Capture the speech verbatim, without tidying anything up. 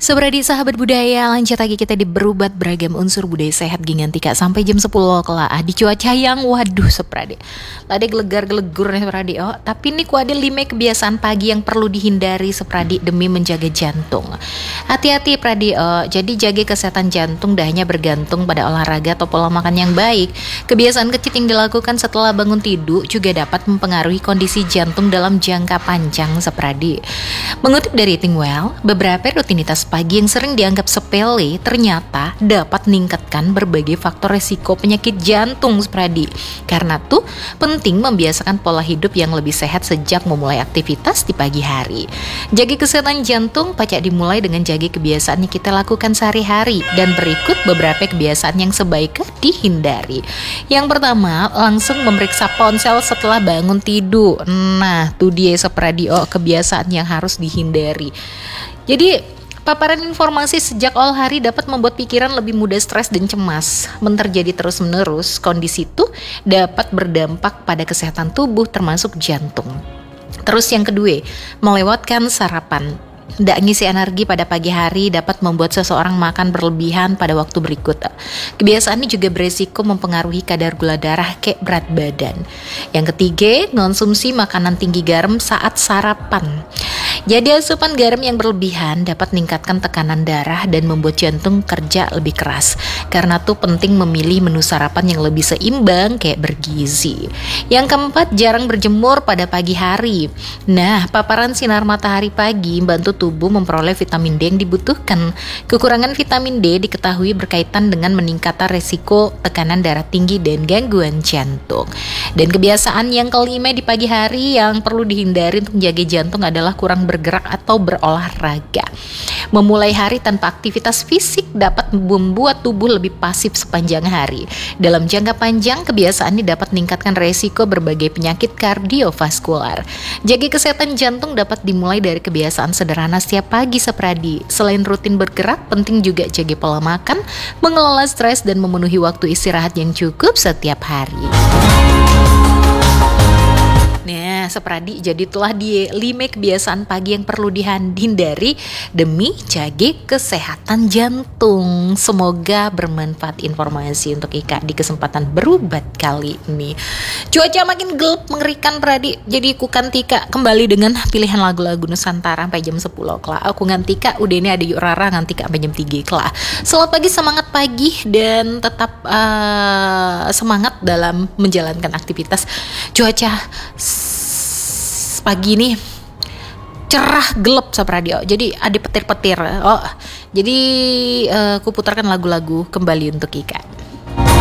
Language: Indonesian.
Seberadi sahabat budaya, lanjut lagi kita di berubat beragam unsur budaya sehat gingantika sampai jam sepuluh kelah di cuaca yang waduh seprade. Lade gelegar-gelegur nih seprade. Oh, tapi ini ku ada lima kebiasaan pagi yang perlu dihindari seprade demi menjaga jantung. Hati-hati pradi, oh, jadi jaga kesehatan jantung dah hanya bergantung pada olahraga atau pola makan yang baik. Kebiasaan kecil yang dilakukan setelah bangun tidur juga dapat mempengaruhi kondisi jantung dalam jangka panjang seprade. Mengutip dari Eating Well, beberapa rutinitas pagi yang sering dianggap sepele ternyata dapat meningkatkan berbagai faktor resiko penyakit jantung sepradi. Karena tuh penting membiasakan pola hidup yang lebih sehat sejak memulai aktivitas di pagi hari. Jaga kesehatan jantung pacak dimulai dengan jaga kebiasaan yang kita lakukan sehari-hari, dan berikut beberapa kebiasaan yang sebaiknya dihindari. Yang pertama, langsung memeriksa ponsel setelah bangun tidur. Nah, tuh dia sepradi, oh, kebiasaan yang harus dihindari. Jadi paparan informasi sejak awal hari dapat membuat pikiran lebih mudah stres dan cemas. Menterjadi terus-menerus, kondisi itu dapat berdampak pada kesehatan tubuh termasuk jantung. Terus yang kedua, melewatkan sarapan. Tidak ngisi energi pada pagi hari dapat membuat seseorang makan berlebihan pada waktu berikut. Kebiasaan ini juga beresiko mempengaruhi kadar gula darah ke berat badan. Yang ketiga, konsumsi makanan tinggi garam saat sarapan. Jadi asupan garam yang berlebihan dapat meningkatkan tekanan darah dan membuat jantung kerja lebih keras. Karena tuh penting memilih menu sarapan yang lebih seimbang kayak bergizi. Yang keempat, jarang berjemur pada pagi hari. Nah, paparan sinar matahari pagi membantu tubuh memperoleh vitamin D yang dibutuhkan. Kekurangan vitamin D diketahui berkaitan dengan meningkatnya resiko tekanan darah tinggi dan gangguan jantung. Dan kebiasaan yang kelima di pagi hari yang perlu dihindari untuk menjaga jantung adalah kurang bergerak atau berolahraga. Memulai hari tanpa aktivitas fisik dapat membuat tubuh lebih pasif sepanjang hari. Dalam jangka panjang, kebiasaan ini dapat meningkatkan resiko berbagai penyakit kardiovaskular. Jaga kesehatan jantung dapat dimulai dari kebiasaan sederhana setiap pagi sepradi. Selain rutin bergerak, penting juga jaga pola makan, mengelola stres, dan memenuhi waktu istirahat yang cukup setiap hari. Nah, sepradi, jadi telah di lima kebiasaan pagi yang perlu dihindari demi jaga kesehatan jantung. Semoga bermanfaat informasi untuk Ika di kesempatan berubat kali ini. Cuaca makin gelap mengerikan pradi, jadi aku Kantika kembali dengan pilihan lagu-lagu Nusantara sampai jam sepuluh kelah. Aku Ngantika udah ini ada Yuk Rara Ngantika sampai jam tiga kelah. Selamat pagi, semangat pagi, dan tetap uh, semangat dalam menjalankan aktivitas. Cuaca pagi ini cerah gelap sapradio, jadi ada petir-petir. Oh, jadi uh, aku putarkan lagu-lagu kembali untuk Ika.